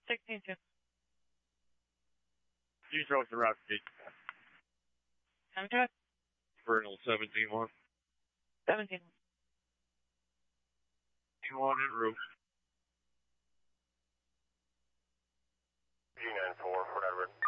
16-2. These roads are out. Time check. Vernal 17-1. 17. T1 en route. G94, Fort Edward.